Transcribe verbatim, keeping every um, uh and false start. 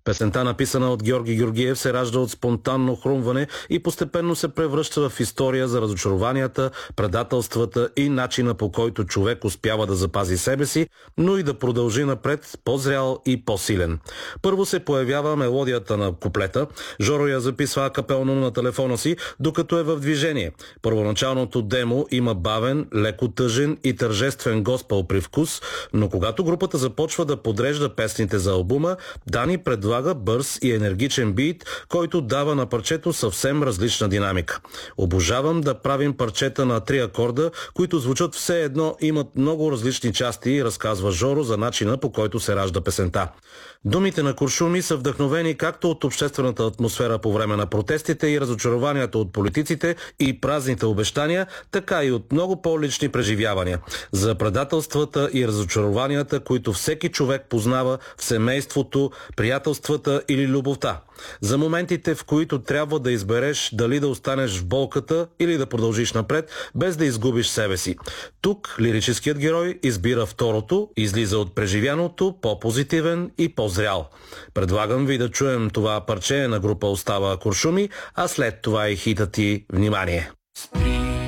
Песента, написана от Георги Георгиев, се ражда от спонтанно хрумване и постепенно се превръща в история за разочарованията, предателствата и начина, по който човек успява да запази себе си, но и да продължи напред по-зрял и по-силен. Първо се появява мелодията на куплета. Жоро я записва акапелно на телефона си, докато е в движение. Първоначалното демо има бавен, леко тъжен и тържествен госпел привкус, но когато групата започва да подрежда песните за албума, Дани предлага бърз и енергичен бит, който дава на парчето съвсем различна динамика. Обожавам да правим парчета на три акорда, които звучат все едно, имат много различни части и разказва Жоро за начина, по който се ражда песента. Думите на Куршуми са вдъхновени както от обществената атмосфера по време на протестите и разочарованията от политиците и празните обещания, така и от много по-лични преживявания. За предателствата и разочарованията, които всеки човек познава в семейството, приятелствата или любовта. За моментите, в които трябва да избереш дали да останеш в болката или да продължиш напред, без да изгубиш себе си. Тук лирическият герой избира второто, излиза от преживяното, по-позитивен и по-зрял. Предлагам ви да чуем това парче на група Остава Куршуми, а след това и хитът ти "Внимание".